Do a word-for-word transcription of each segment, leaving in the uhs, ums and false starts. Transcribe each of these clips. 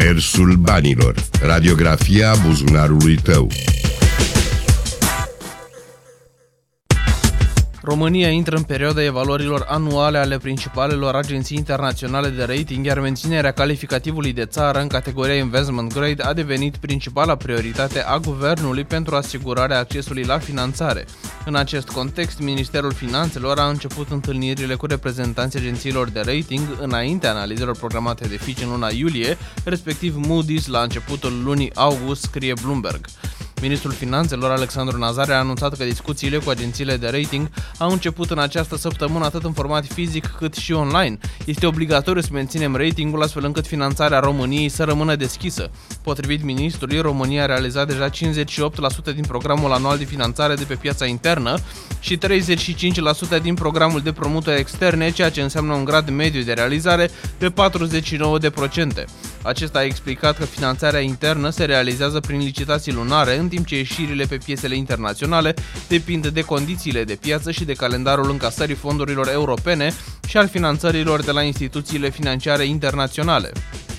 Mersul banilor. Radiografia buzunarului tău. România intră în perioada evaluărilor anuale ale principalelor agenții internaționale de rating, iar menținerea calificativului de țară în categoria Investment Grade a devenit principala prioritate a guvernului pentru asigurarea accesului la finanțare. În acest context, Ministerul Finanțelor a început întâlnirile cu reprezentanții agențiilor de rating înaintea analizelor programate de Fitch în luna iulie, respectiv Moody's la începutul lunii august, scrie Bloomberg. Ministrul Finanțelor, Alexandru Nazare, a anunțat că discuțiile cu agențiile de rating au început în această săptămână atât în format fizic cât și online. Este obligatoriu să menținem ratingul astfel încât finanțarea României să rămână deschisă. Potrivit ministrului, România a realizat deja cincizeci și opt la sută din programul anual de finanțare de pe piața internă și treizeci și cinci la sută din programul de promutări externe, ceea ce înseamnă un grad mediu de realizare de patruzeci și nouă la sută. Acesta a explicat că finanțarea internă se realizează prin licitații lunare, în timp ce ieșirile pe piețele internaționale depind de condițiile de piață și de calendarul încasării fondurilor europene și al finanțărilor de la instituțiile financiare internaționale.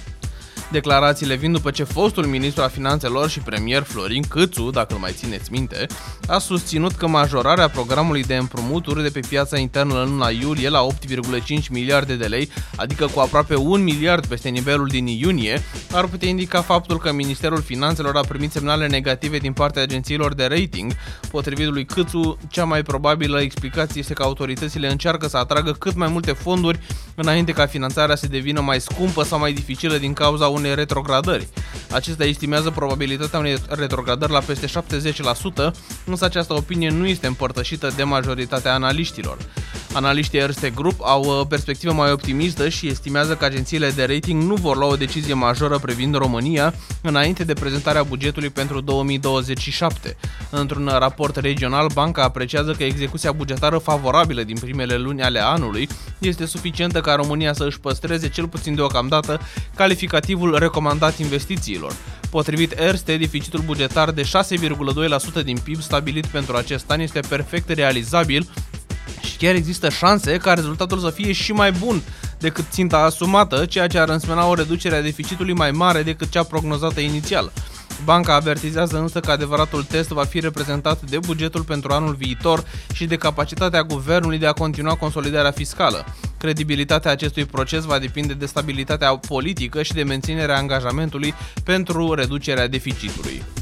Declarațiile vin după ce fostul ministru al finanțelor și premier Florin Câțu, dacă îl mai țineți minte, a susținut că majorarea programului de împrumuturi de pe piața internă în luna iulie la opt virgulă cinci miliarde de lei, adică cu aproape un miliard peste nivelul din iunie, ar putea indica faptul că Ministerul Finanțelor a primit semnale negative din partea agențiilor de rating. Potrivit lui Câțu, cea mai probabilă explicație este că autoritățile încearcă să atragă cât mai multe fonduri înainte ca finanțarea să devină mai scumpă sau mai dificilă din cauza unei retrogradări. Acesta estimează probabilitatea unei retrogradări la peste șaptezeci la sută, însă această opinie nu este împărtășită de majoritatea analiștilor. Analiștii Erste Group au o perspectivă mai optimistă și estimează că agențiile de rating nu vor lua o decizie majoră privind România înainte de prezentarea bugetului pentru două mii douăzeci și șapte. Într-un raport regional, banca apreciază că execuția bugetară favorabilă din primele luni ale anului este suficientă ca România să își păstreze, cel puțin deocamdată, calificativul recomandat investițiilor. Potrivit Erste, deficitul bugetar de șase virgulă doi la sută din P I B stabilit pentru acest an este perfect realizabil și chiar există șanse ca rezultatul să fie și mai bun decât ținta asumată, ceea ce ar însemna o reducere a deficitului mai mare decât cea prognozată inițial. Banca avertizează însă că adevăratul test va fi reprezentat de bugetul pentru anul viitor și de capacitatea guvernului de a continua consolidarea fiscală. Credibilitatea acestui proces va depinde de stabilitatea politică și de menținerea angajamentului pentru reducerea deficitului.